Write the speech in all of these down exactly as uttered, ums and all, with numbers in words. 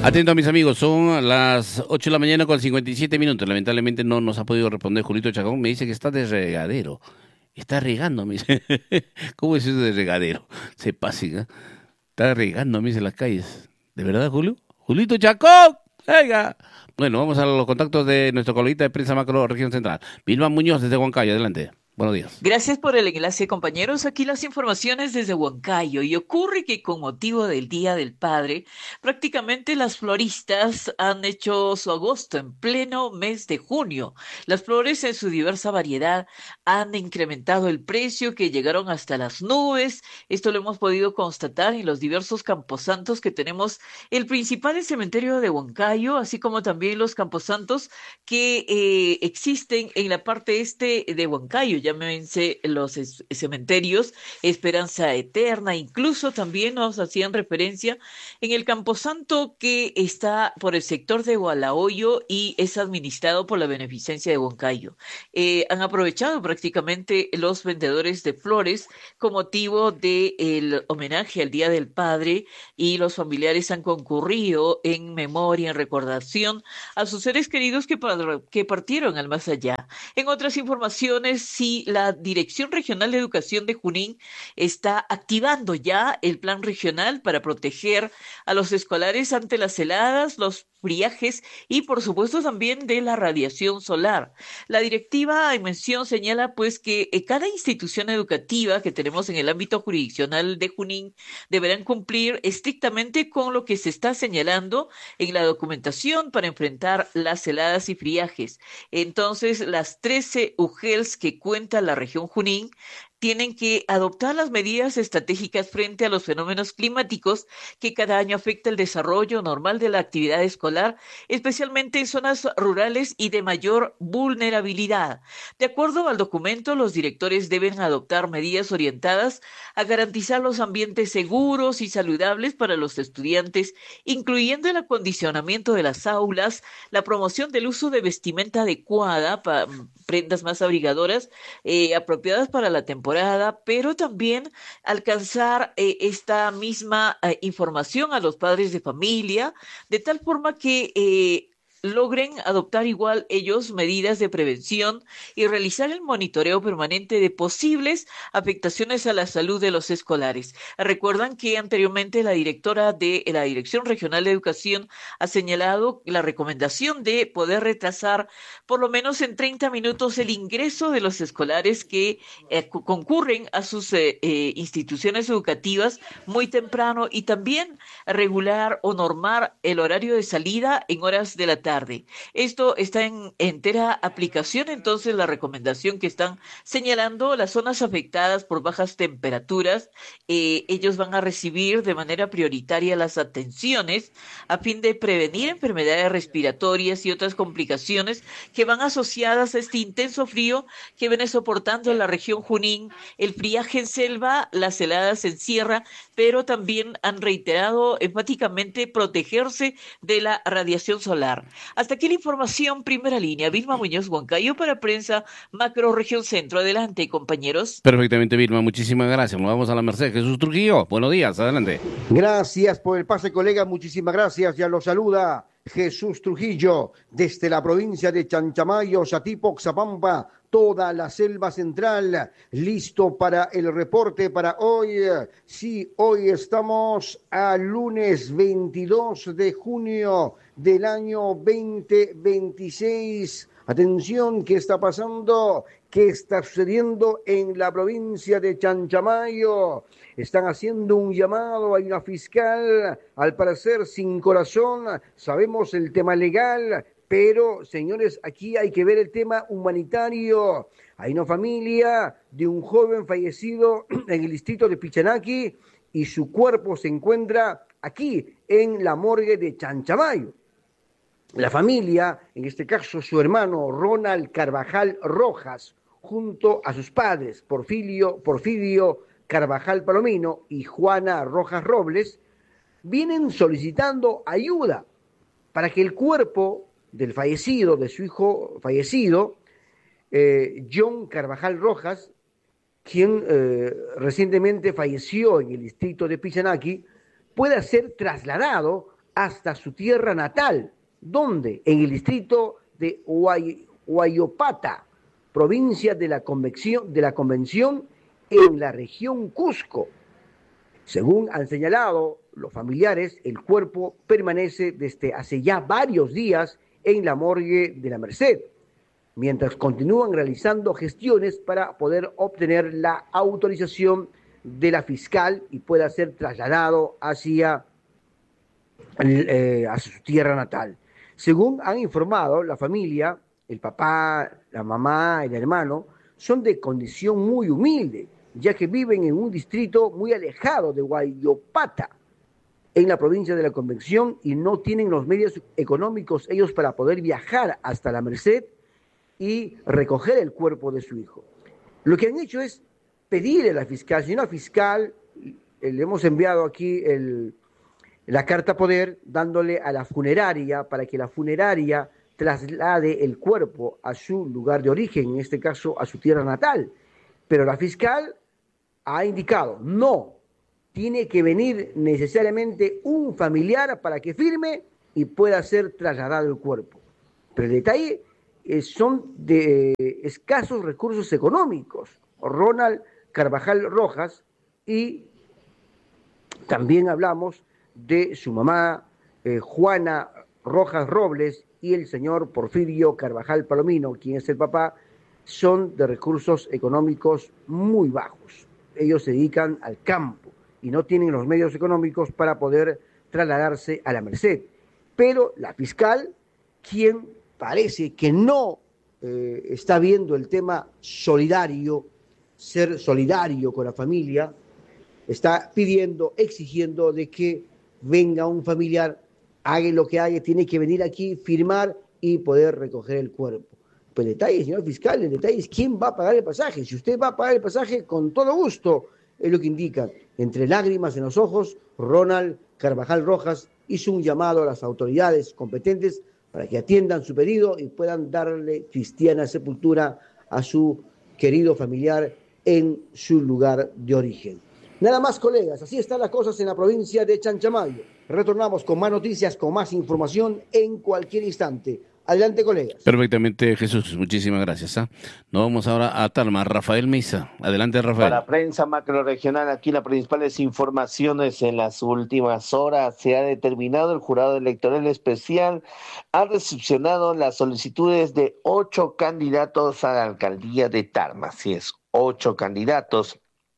Atento, mis amigos, son las ocho de la mañana con cincuenta y siete minutos. Lamentablemente no nos ha podido responder Julito Chacón. Me dice que está de regadero. Está regando, me dice. ¿Cómo es eso de regadero? Se pasen, ¿eh? Está regando, me dice, las calles. ¿De verdad, Julio? ¡Julito Chacón! ¡Venga! Bueno, vamos a los contactos de nuestro coleguita de prensa macro región central. Vilma Muñoz desde Huancayo, adelante. Buenos días. Gracias por el enlace, compañeros. Aquí las informaciones desde Huancayo. Y ocurre que con motivo del Día del Padre, prácticamente las floristas han hecho su agosto en pleno mes de junio. Las flores en su diversa variedad han incrementado el precio, que llegaron hasta las nubes. Esto lo hemos podido constatar en los diversos camposantos que tenemos. El principal es el cementerio de Huancayo, así como también los camposantos que eh, existen en la parte este de Huancayo. Llámense los es- cementerios Esperanza Eterna, incluso también nos hacían referencia en el Camposanto que está por el sector de Gualahoyo y es administrado por la Beneficencia de Huancayo. Eh, han aprovechado prácticamente los vendedores de flores con motivo del homenaje al Día del Padre, y los familiares han concurrido en memoria, en recordación a sus seres queridos que, par- que partieron al más allá. En otras informaciones, sí, la Dirección Regional de Educación de Junín está activando ya el plan regional para proteger a los escolares ante las heladas, los friajes y por supuesto también de la radiación solar. La directiva en mención señala pues que eh, cada institución educativa que tenemos en el ámbito jurisdiccional de Junín deberán cumplir estrictamente con lo que se está señalando en la documentación para enfrentar las heladas y friajes. Entonces, las trece U G E L S que cuenta la región Junín tienen que adoptar las medidas estratégicas frente a los fenómenos climáticos que cada año afecta el desarrollo normal de la actividad escolar, especialmente en zonas rurales y de mayor vulnerabilidad. De acuerdo al documento, los directores deben adoptar medidas orientadas a garantizar los ambientes seguros y saludables para los estudiantes, incluyendo el acondicionamiento de las aulas, la promoción del uso de vestimenta adecuada, pa- prendas más abrigadoras, eh, apropiadas para la temporada, pero también alcanzar eh, esta misma eh, información a los padres de familia, de tal forma que eh, logren adoptar igual ellos medidas de prevención y realizar el monitoreo permanente de posibles afectaciones a la salud de los escolares. Recuerdan que anteriormente la directora de la Dirección Regional de Educación ha señalado la recomendación de poder retrasar por lo menos en treinta minutos el ingreso de los escolares que eh, cu- concurren a sus eh, eh, instituciones educativas muy temprano, y también regular o normar el horario de salida en horas de la tarde. Esto está en entera aplicación, entonces la recomendación que están señalando las zonas afectadas por bajas temperaturas, eh, ellos van a recibir de manera prioritaria las atenciones a fin de prevenir enfermedades respiratorias y otras complicaciones que van asociadas a este intenso frío que viene soportando la región Junín, el friaje en selva, las heladas en sierra, pero también han reiterado enfáticamente protegerse de la radiación solar. Hasta aquí la información, primera línea. Vilma Muñoz, Huancayo, para Prensa Macro Región Centro. Adelante, compañeros. Perfectamente, Vilma, muchísimas gracias. Nos vamos a la Merced. Jesús Trujillo, buenos días, adelante. Gracias por el pase, colega. Muchísimas gracias. Ya lo saluda Jesús Trujillo desde la provincia de Chanchamayo, Satipo, Xapampa, toda la selva central. Listo para el reporte para hoy. Sí, hoy estamos a lunes veintidós de junio del año dos mil veintiséis. Atención, ¿qué está pasando? ¿Qué está sucediendo en la provincia de Chanchamayo? Están haciendo un llamado a una fiscal, al parecer sin corazón. Sabemos el tema legal, pero señores, aquí hay que ver el tema humanitario. Hay una familia de un joven fallecido en el distrito de Pichanaki y su cuerpo se encuentra aquí en la morgue de Chanchamayo. La familia, en este caso su hermano Ronald Carvajal Rojas, junto a sus padres Porfirio, Porfirio Carvajal Palomino y Juana Rojas Robles, vienen solicitando ayuda para que el cuerpo del fallecido, de su hijo fallecido, eh, John Carvajal Rojas, quien eh, recientemente falleció en el distrito de Pichanaki, pueda ser trasladado hasta su tierra natal. ¿Dónde? En el distrito de Huay, Huayopata, provincia de la, convención, de la Convención, en la región Cusco. Según han señalado los familiares, el cuerpo permanece desde hace ya varios días en la morgue de la Merced, mientras continúan realizando gestiones para poder obtener la autorización de la fiscal y pueda ser trasladado hacia, eh, hacia su tierra natal. Según han informado la familia, el papá, la mamá, el hermano, son de condición muy humilde, ya que viven en un distrito muy alejado de Huayopata, en la provincia de la Convención, y no tienen los medios económicos ellos para poder viajar hasta la Merced y recoger el cuerpo de su hijo. Lo que han hecho es pedirle a la fiscal, señora fiscal, le hemos enviado aquí el, la carta poder dándole a la funeraria para que la funeraria traslade el cuerpo a su lugar de origen, en este caso a su tierra natal. Pero la fiscal ha indicado, no, tiene que venir necesariamente un familiar para que firme y pueda ser trasladado el cuerpo. Pero el detalle es, son de eh, escasos recursos económicos. Ronald Carvajal Rojas, y también hablamos de su mamá, eh, Juana Rojas Robles, y el señor Porfirio Carvajal Palomino, quien es el papá, son de recursos económicos muy bajos. Ellos se dedican al campo y no tienen los medios económicos para poder trasladarse a la Merced. Pero la fiscal, quien parece que no eh, está viendo el tema solidario, ser solidario con la familia, está pidiendo, exigiendo de que venga un familiar, haga lo que haga, tiene que venir aquí, firmar y poder recoger el cuerpo. Pues el detalle, señor fiscal, el detalle es quién va a pagar el pasaje. Si usted va a pagar el pasaje, con todo gusto, es lo que indican. Entre lágrimas en los ojos, Ronald Carvajal Rojas hizo un llamado a las autoridades competentes para que atiendan su pedido y puedan darle cristiana sepultura a su querido familiar en su lugar de origen. Nada más, colegas, así están las cosas en la provincia de Chanchamayo. Retornamos con más noticias, con más información en cualquier instante. Adelante, colegas. Perfectamente, Jesús. Muchísimas gracias. ¿eh? Nos vamos ahora a Tarma. Rafael Mesa. Adelante, Rafael. Para prensa macrorregional, aquí las principales informaciones en las últimas horas. Se ha determinado, el jurado electoral especial ha recepcionado las solicitudes de ocho candidatos a la alcaldía de Tarma. Así es, ocho candidatos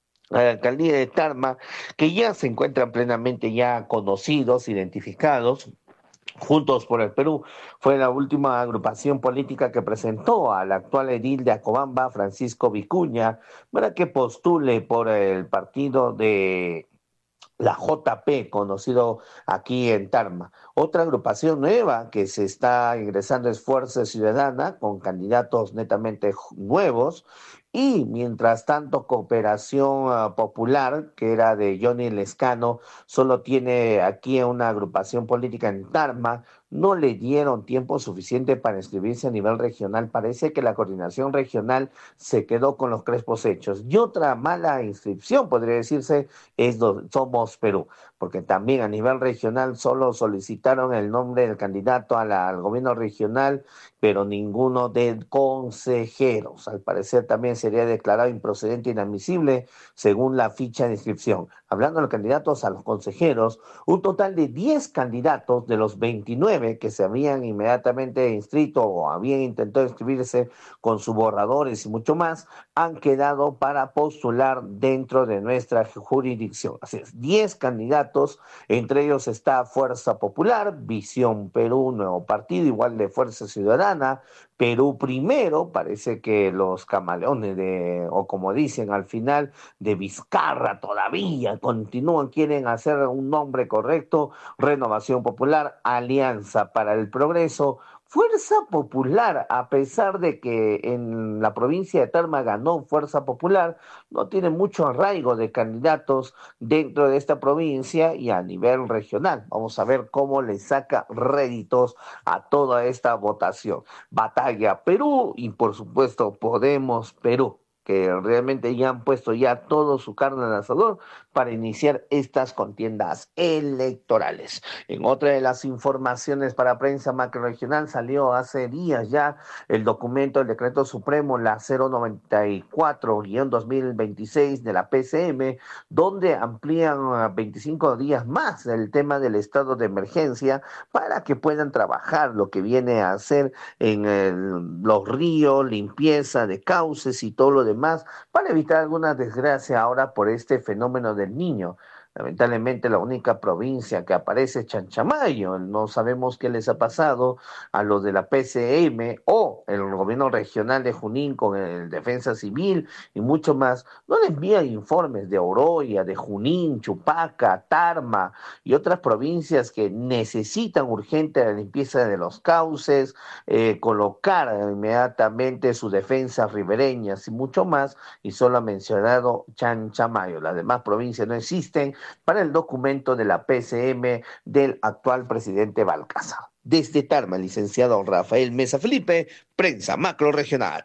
a la alcaldía de Tarma que ya se encuentran plenamente ya conocidos, identificados. Juntos por el Perú fue la última agrupación política que presentó al actual edil de Acobamba, Francisco Vicuña, para que postule por el partido de la J P, conocido aquí en Tarma. Otra agrupación nueva que se está ingresando es Fuerza Ciudadana, con candidatos netamente nuevos. Y mientras tanto, Cooperación uh, Popular, que era de Johnny Lescano, solo tiene aquí una agrupación política en Tarma. No le dieron tiempo suficiente para inscribirse a nivel regional. Parece que la coordinación regional se quedó con los crespos hechos. Y otra mala inscripción, podría decirse, es do- Somos Perú, porque también a nivel regional solo solicitaron el nombre del candidato a la- al gobierno regional, pero ninguno de consejeros. Al parecer también sería declarado improcedente e inadmisible según la ficha de inscripción. Hablando de los candidatos a los consejeros, un total de diez candidatos de los veintinueve que se habían inmediatamente inscrito o habían intentado inscribirse con sus borradores y mucho más, han quedado para postular dentro de nuestra jurisdicción. Así es, diez candidatos, entre ellos está Fuerza Popular, Visión Perú, Nuevo Partido, igual de Fuerza Ciudadana, Perú Primero, parece que los camaleones de, o como dicen al final, de Vizcarra todavía continúan, quieren hacer un nombre correcto, Renovación Popular, Alianza para el Progreso, Fuerza Popular, a pesar de que en la provincia de Tarma ganó Fuerza Popular, no tiene mucho arraigo de candidatos dentro de esta provincia y a nivel regional. Vamos a ver cómo le saca réditos a toda esta votación. Batalla Perú y por supuesto Podemos Perú, que realmente ya han puesto ya todo su carne al asador para iniciar estas contiendas electorales. En otra de las informaciones para prensa macrorregional salió hace días ya el documento del Decreto Supremo, la cero noventa y cuatro guión dos mil veintiséis de la P C M, donde amplían a veinticinco días más el tema del estado de emergencia para que puedan trabajar lo que viene a hacer en el, los ríos, limpieza de cauces y todo lo demás, para evitar alguna desgracia ahora por este fenómeno del Niño. Lamentablemente la única provincia que aparece es Chanchamayo. No sabemos qué les ha pasado a los de la P C M o el gobierno regional de Junín con el Defensa Civil y mucho más. No les envían informes de Oroya, de Junín, Chupaca, Tarma y otras provincias que necesitan urgente la limpieza de los cauces, eh, colocar inmediatamente sus defensas ribereñas y mucho más, y solo ha mencionado Chanchamayo. Las demás provincias no existen para el documento de la P C M del actual presidente Balcázar. Desde Tarma, el licenciado Rafael Mesa Felipe, prensa macro regional.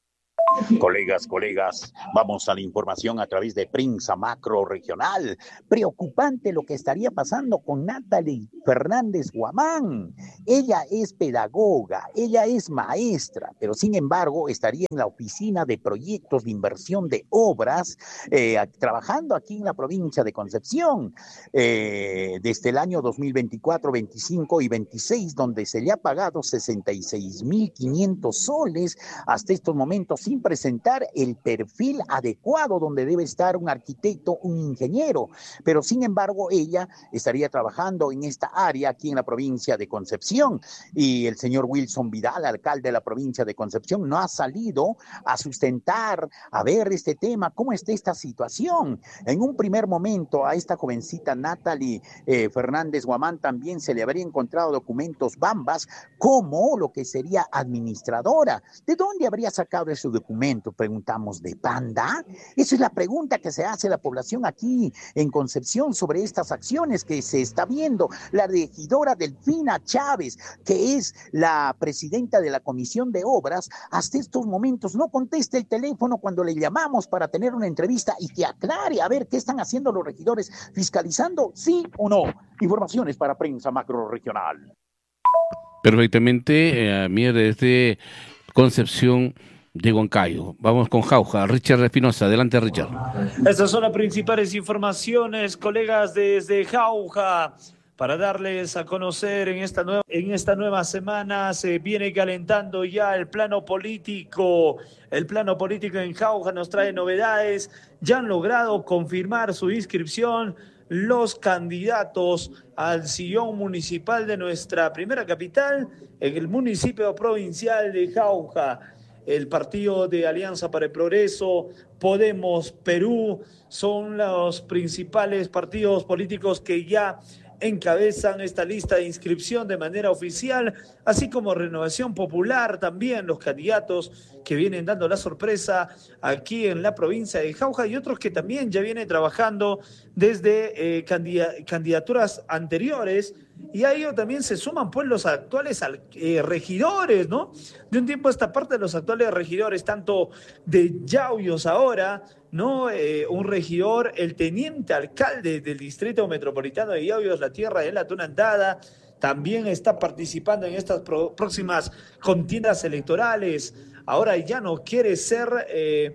Colegas, colegas, vamos a la información a través de Prensa Macro Regional. Preocupante lo que estaría pasando con Natalie Fernández Guamán. Ella es pedagoga, ella es maestra, pero sin embargo estaría en la oficina de proyectos de inversión de obras, eh, trabajando aquí en la provincia de Concepción, eh, desde el año dos mil veinticuatro, veinticinco y veintiséis, donde se le ha pagado sesenta y seis mil quinientos soles hasta estos momentos, sin presentar el perfil adecuado donde debe estar un arquitecto, un ingeniero, pero sin embargo ella estaría trabajando en esta área aquí en la provincia de Concepción, y el señor Wilson Vidal, alcalde de la provincia de Concepción, no ha salido a sustentar, a ver este tema, cómo está esta situación. En un primer momento a esta jovencita Natalie eh, Fernández Guamán también se le habría encontrado documentos bambas como lo que sería administradora. ¿De dónde habría sacado ese documento? Preguntamos, ¿de Panda? Esa es la pregunta que se hace la población aquí en Concepción sobre estas acciones que se está viendo. La regidora Delfina Chávez, que es la presidenta de la Comisión de Obras, hasta estos momentos no contesta el teléfono cuando le llamamos para tener una entrevista y que aclare a ver qué están haciendo los regidores, fiscalizando, sí o no. Informaciones para Prensa Macro Regional. Perfectamente, eh, a mí desde Concepción de Huancayo. Vamos con Jauja. Richard Espinosa. Adelante, Richard. Estas son las principales informaciones, colegas, desde Jauja, para darles a conocer en esta nueva, en esta nueva semana se viene calentando ya el plano político. El plano político en Jauja nos trae novedades. Ya han logrado confirmar su inscripción los candidatos al sillón municipal de nuestra primera capital, en el municipio provincial de Jauja. El partido de Alianza para el Progreso, Podemos, Perú, son los principales partidos políticos que ya encabezan esta lista de inscripción de manera oficial, así como Renovación Popular, también los candidatos que vienen dando la sorpresa aquí en la provincia de Jauja y otros que también ya vienen trabajando desde eh, candidaturas anteriores. Y a ello también se suman pues los actuales eh, regidores, ¿no? De un tiempo a esta parte, los actuales regidores, tanto de Yauyos ahora, ¿no? Eh, un regidor, el teniente alcalde del distrito metropolitano de Yauyos, la tierra de la Tunandada, también está participando en estas pro- próximas contiendas electorales. Ahora ya no quiere ser eh,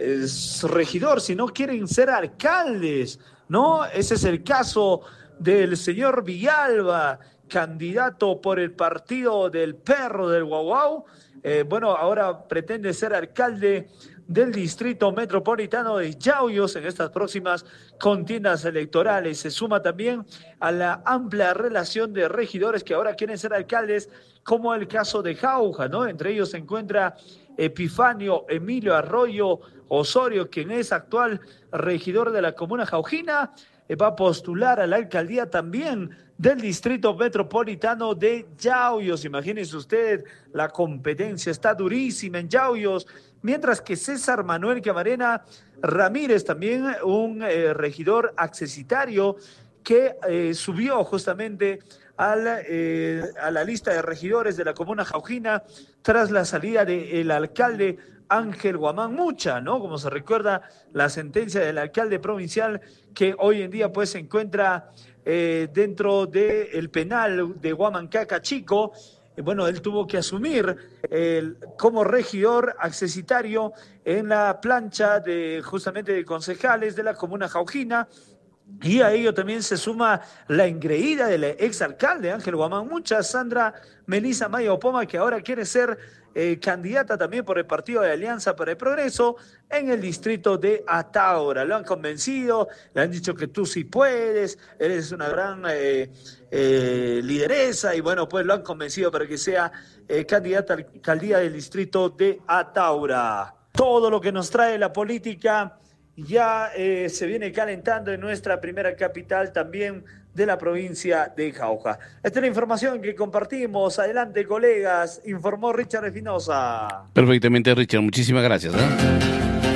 es regidor, sino quieren ser alcaldes, ¿no? Ese es el caso del señor Villalba, candidato por el partido del Perro del Guauguau. Eh, bueno, ahora pretende ser alcalde del distrito metropolitano de Yauyos en estas próximas contiendas electorales. Se suma también a la amplia relación de regidores que ahora quieren ser alcaldes, como el caso de Jauja, ¿no? Entre ellos se encuentra Epifanio Emilio Arroyo Osorio, quien es actual regidor de la comuna jaujina, va a postular a la alcaldía también del distrito metropolitano de Yauyos. Imagínense usted, la competencia está durísima en Yauyos, mientras que César Manuel Camarena Ramírez, también un eh, regidor accesitario que eh, subió justamente a la, eh, a la lista de regidores de la comuna jaujina tras la salida del alcalde Ángel Guamán Mucha, ¿no? Como se recuerda la sentencia del alcalde provincial que hoy en día pues se encuentra eh, dentro del penal de Huamancaca Chico. Bueno, él tuvo que asumir el, como regidor accesitario en la plancha de justamente de concejales de la comuna Jaujina. Y a ello también se suma la engreída del exalcalde Ángel Guamán Mucha, Sandra Melissa Maya Opoma, que ahora quiere ser eh, candidata también por el Partido de Alianza para el Progreso en el distrito de Ataura. Lo han convencido, le han dicho que tú sí puedes, eres una gran eh, eh, lideresa, y bueno, pues lo han convencido para que sea eh, candidata a la alcaldía del distrito de Ataura. Todo lo que nos trae la política ya eh, se viene calentando en nuestra primera capital también de la provincia de Jauja. Esta es la información que compartimos. Adelante, colegas, informó Richard Espinosa. Perfectamente, Richard, muchísimas gracias, ¿eh?